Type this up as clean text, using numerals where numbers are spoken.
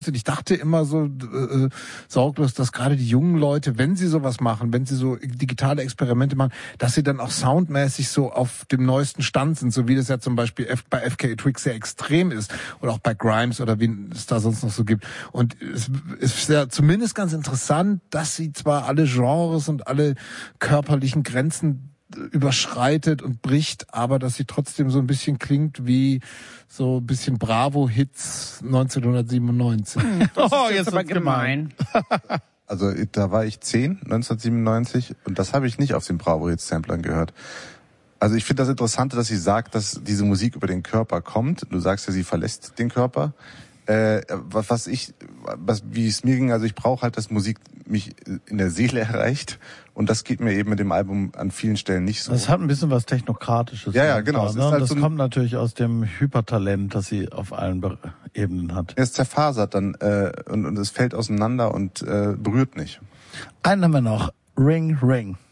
Ich dachte immer so sorglos, dass gerade die jungen Leute, wenn sie sowas machen, wenn sie so digitale Experimente machen, dass sie dann auch soundmäßig so auf dem neuesten Stand sind, so wie das ja zum Beispiel bei FKA Twigs sehr extrem ist oder auch bei Grimes oder wie es da sonst noch so gibt. Und es ist ja zumindest ganz interessant, dass sie zwar alle Genres und alle körperlichen Grenzen überschreitet und bricht, aber dass sie trotzdem so ein bisschen klingt wie so ein bisschen Bravo-Hits 1997. Oh, jetzt aber gemein. Also da war ich 10, 1997, und das habe ich nicht auf den Bravo-Hits-Samplern gehört. Also ich finde das Interessante, dass sie sagt, dass diese Musik über den Körper kommt. Du sagst ja, sie verlässt den Körper. Wie es mir ging, also ich brauche halt, dass Musik mich in der Seele erreicht, und das geht mir eben mit dem Album an vielen Stellen nicht so. Das hat ein bisschen was Technokratisches. Ja, genau. Da, ne? Halt das kommt natürlich aus dem Hypertalent, das sie auf allen Ebenen hat. Es zerfasert dann und es fällt auseinander und berührt nicht. Einen haben wir noch. Ring, Ring.